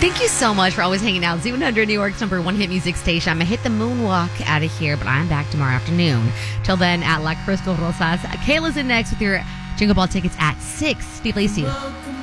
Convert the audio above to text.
Thank you so much for always hanging out. Z100, New York's number one hit music station. I'm going to hit the moonwalk out of here, but I'm back tomorrow afternoon. Till then, at La Crystal Rosas. Kayla's in next with your Jingle Ball tickets at 6. Steve Lacy.